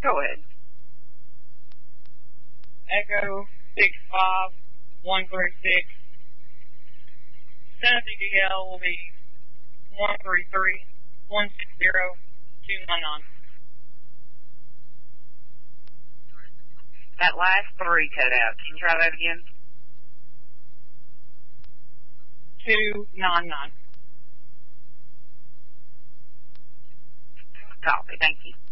Go ahead. Echo 65136. Tennessee DL will be 133-160-299. That last 3 cut out. Can you try that again? 299. Copy. Thank you.